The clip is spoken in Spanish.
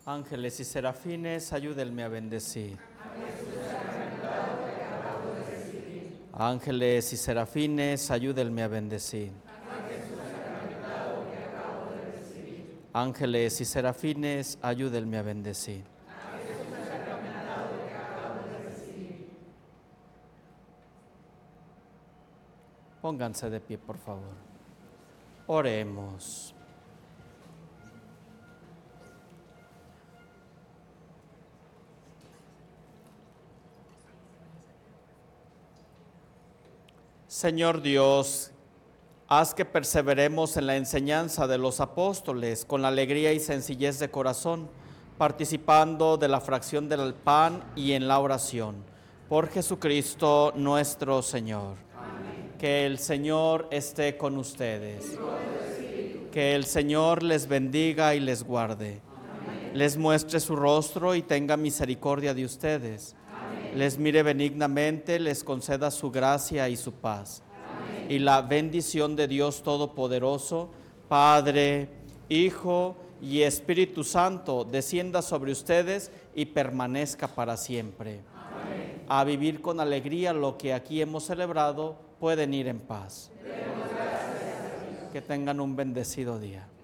Ángeles y serafines, ayúdenme a bendecir. Ángeles y serafines, ayúdenme a bendecir. Ángeles y serafines, ayúdenme a bendecir. Pónganse de pie, por favor. Oremos. Señor Dios, haz que perseveremos en la enseñanza de los apóstoles con la alegría y sencillez de corazón, participando de la fracción del pan y en la oración. Por Jesucristo nuestro Señor. Amén. Que el Señor esté con ustedes. Que el Señor les bendiga y les guarde. Amén. Les muestre su rostro y tenga misericordia de ustedes. Amén. Les mire benignamente, les conceda su gracia y su paz. Amén. Y la bendición de Dios Todopoderoso, Padre, Hijo y Espíritu Santo, descienda sobre ustedes y permanezca para siempre. Amén. A vivir con alegría lo que aquí hemos celebrado, pueden ir en paz. Que tengan un bendecido día.